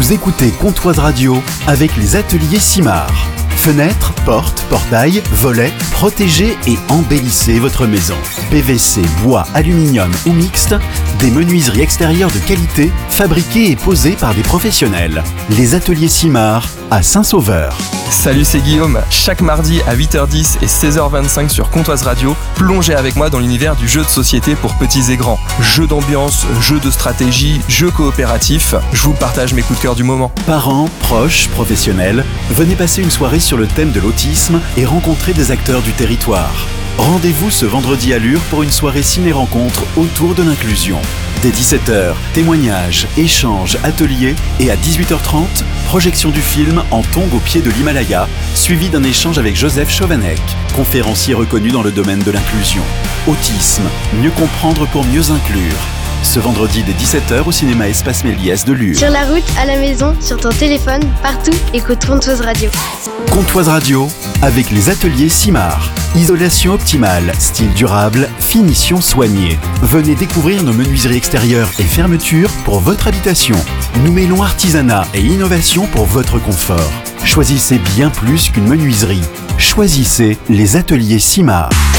Vous écoutez Comtoise Radio avec les ateliers Simard. Fenêtres, portes, portails, volets, protégez et embellissez votre maison. PVC, bois, aluminium ou mixte, des menuiseries extérieures de qualité, fabriquées et posées par des professionnels. Les ateliers Simard à Saint-Sauveur. Salut, c'est Guillaume. Chaque mardi à 8h10 et 16h25 sur Comtoise Radio, plongez avec moi dans l'univers du jeu de société pour petits et grands. Jeux d'ambiance, jeux de stratégie, jeux coopératifs, je vous partage mes coups de cœur du moment. Parents, proches, professionnels, venez passer une soirée sur le thème de l'autisme et rencontrer des acteurs du territoire. Rendez-vous ce vendredi à Lure pour une soirée ciné-rencontre autour de l'inclusion. Dès 17h, témoignages, échanges, ateliers et à 18h30, projection du film En tongue au pied de l'Himalaya, suivi d'un échange avec Joseph Chovanec, conférencier reconnu dans le domaine de l'inclusion. Autisme, mieux comprendre pour mieux inclure. Ce vendredi dès 17h au cinéma Espace Méliès de Lure. Sur la route, à la maison, sur ton téléphone, partout, écoute Comtoise Radio. Comtoise Radio avec les ateliers Simard. Isolation optimale, style durable, finition soignée. Venez découvrir nos menuiseries extérieures et fermetures pour votre habitation. Nous mêlons artisanat et innovation pour votre confort. Choisissez bien plus qu'une menuiserie. Choisissez les ateliers Simard.